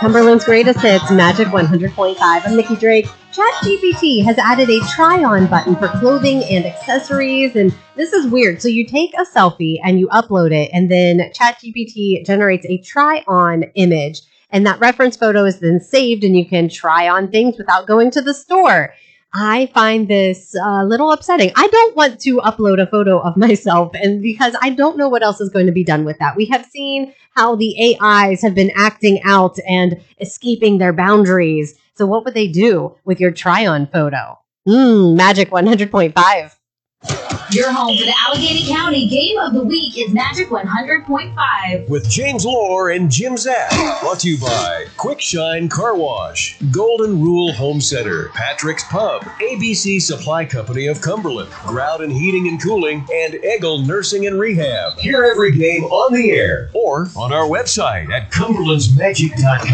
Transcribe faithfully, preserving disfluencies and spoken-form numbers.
Cumberland's greatest hits, Magic one hundred point five. I'm Nikki Drake. ChatGPT has added a try-on button for clothing and accessories, and this is weird. So you take a selfie and you upload it, and then ChatGPT generates a try-on image, and that reference photo is then saved, and you can try on things without going to the store. I find this a little upsetting. I don't want to upload a photo of myself, and because I don't know what else is going to be done with that. We have seen how the A Is have been acting out and escaping their boundaries. So what would they do with your try-on photo? Mmm, Magic one hundred point five. Your home for the Allegheny County Game of the Week is Magic one hundred point five. With James Lore and Jim Zapp. Brought to you by Quick Shine Car Wash, Golden Rule Home Center, Patrick's Pub, A B C Supply Company of Cumberland, Groudon Heating and Cooling, and Eggle Nursing and Rehab. Hear every game on the air or on our website at cumberlands magic dot com.